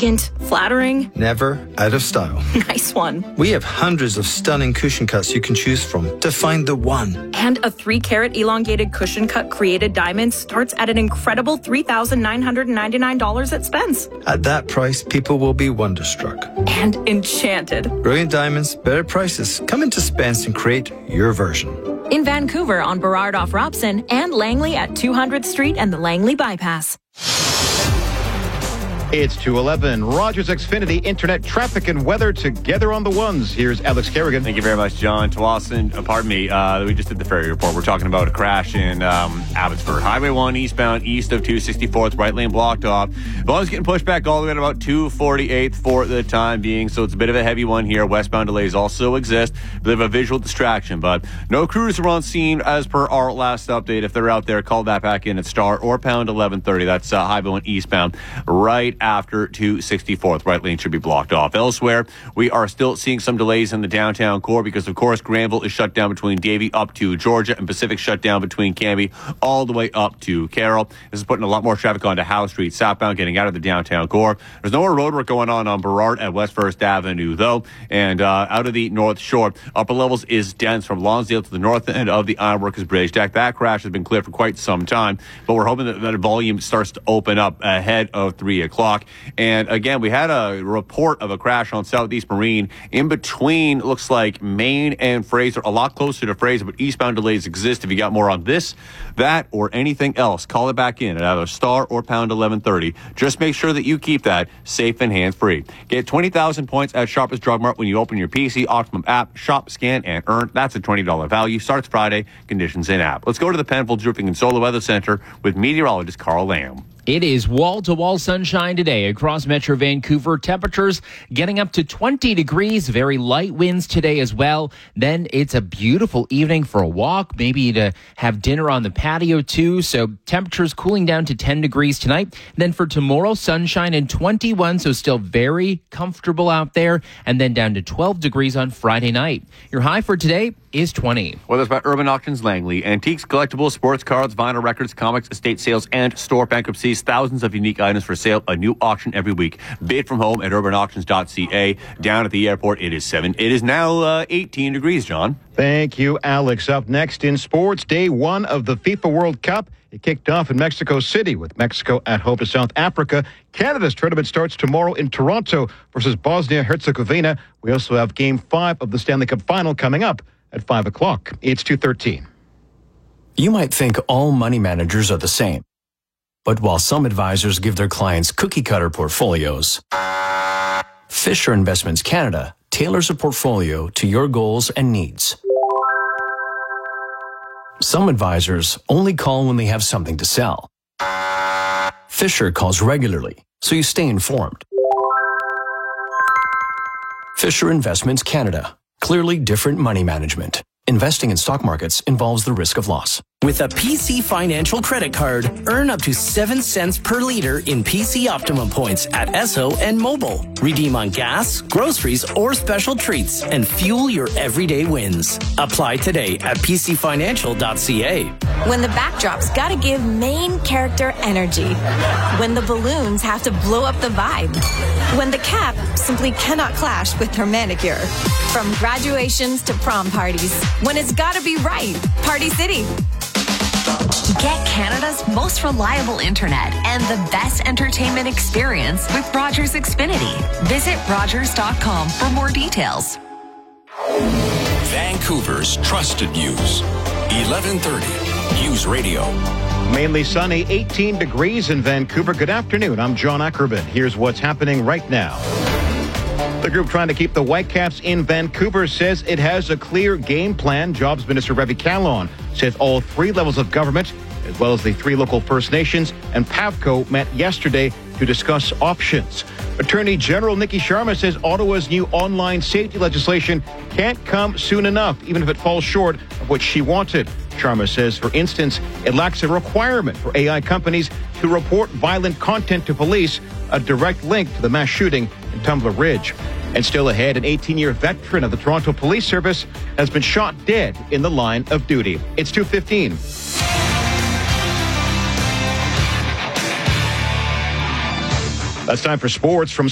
elegant, flattering. Never out of style. Nice one. We have hundreds of stunning cushion cuts you can choose from to find the one. And a 3-carat elongated cushion cut created diamond starts at an incredible $3,999 at Spence. At that price, people will be wonderstruck. And enchanted. Brilliant diamonds, better prices. Come into Spence and create your version. In Vancouver on Burrard off Robson and Langley at 200th Street and the Langley Bypass. It's 2:11. Rogers Xfinity Internet traffic and weather together on the ones. Here's Alex Kerrigan. Thank you very much, John. We just did the ferry report. We're talking about a crash in Abbotsford. Highway 1 eastbound, east of 264th, right lane blocked off. Volume's getting pushed back all the way to about 248th for the time being, so it's a bit of a heavy one here. Westbound delays also exist. A bit of a visual distraction, but no crews are on scene as per our last update. If they're out there, call that back in at star or pound 1130. That's Highway 1 eastbound, right after 264th. Right lane should be blocked off. Elsewhere, we are still seeing some delays in the downtown core because, of course, Granville is shut down between Davie up to Georgia and Pacific shut down between Cambie all the way up to Carroll. This is putting a lot more traffic onto Howe Street, southbound, getting out of the downtown core. There's no more roadwork going on Burrard at West First Avenue, though, and out of the North Shore. Upper levels is dense from Lonsdale to the north end of the Ironworkers Bridge deck. That crash has been cleared for quite some time, but we're hoping that volume starts to open up ahead of 3 o'clock. And again, we had a report of a crash on Southeast Marine in between, looks like Maine and Fraser, a lot closer to Fraser, but eastbound delays exist. If you got more on this, that, or anything else, call it back in at either star or pound 1130. Just make sure that you keep that safe and hands-free. Get 20,000 points at Sharpest Drug Mart when you open your PC Optimum app. Shop, scan, and earn. That's a $20 value. Starts Friday. Conditions in app. Let's go to the Penfolds Roofing and Solar Weather Center with meteorologist Carl Lamb. It is wall-to-wall sunshine today across Metro Vancouver. Temperatures getting up to 20 degrees. Very light winds today as well. Then it's a beautiful evening for a walk, maybe to have dinner on the patio too. So temperatures cooling down to 10 degrees tonight. Then for tomorrow, sunshine and 21, so still very comfortable out there. And then down to 12 degrees on Friday night. Your high for today is 20. Weather's by Urban Auctions Langley. Antiques, collectibles, sports cards, vinyl records, comics, estate sales, and store bankruptcies. Thousands of unique items for sale. A new auction every week. Bid from home at urbanauctions.ca. Down at the airport, it is now 18 degrees, John. Thank you, Alex. Up next in sports, day one of the FIFA World Cup. It kicked off in Mexico City with Mexico at home to South Africa. Canada's tournament starts tomorrow in Toronto versus Bosnia-Herzegovina. We also have Game 5 of the Stanley Cup Final coming up at 5 o'clock. It's 2:13. You might think all money managers are the same. But while some advisors give their clients cookie-cutter portfolios, Fisher Investments Canada tailors a portfolio to your goals and needs. Some advisors only call when they have something to sell. Fisher calls regularly, so you stay informed. Fisher Investments Canada. Clearly different money management. Investing in stock markets involves the risk of loss. With a PC Financial credit card, earn up to 7 cents per liter in PC Optimum points at Esso and Mobile. Redeem on gas, groceries, or special treats and fuel your everyday wins. Apply today at pcfinancial.ca. When the backdrop's gotta give main character energy. When the balloons have to blow up the vibe. When the cap simply cannot clash with her manicure. From graduations to prom parties. When it's gotta be right. Party City. Get Canada's most reliable internet and the best entertainment experience with Rogers Xfinity. Visit Rogers.com for more details. Vancouver's trusted news. 1130 News Radio. Mainly sunny, 18 degrees in Vancouver. Good afternoon. I'm John Ackerman. Here's what's happening right now. The group trying to keep the Whitecaps in Vancouver says it has a clear game plan. Jobs Minister Ravi Kahlon says all 3 levels of government, as well as the 3 local First Nations and PAVCO, met yesterday to discuss options. Attorney General Nikki Sharma says Ottawa's new online safety legislation can't come soon enough, even if it falls short of what she wanted. Sharma says, for instance, it lacks a requirement for AI companies to report violent content to police, a direct link to the mass shooting in Tumbler Ridge. And still ahead, an 18-year veteran of the Toronto Police Service has been shot dead in the line of duty. It's 2:15. That's time for sports from